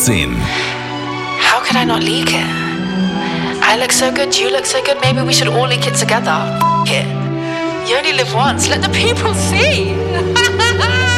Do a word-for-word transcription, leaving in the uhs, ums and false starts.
achtzehn. How could I not leak it? I look so good, you look so good, maybe we should all leak it together. F it. You only live once, let the people see.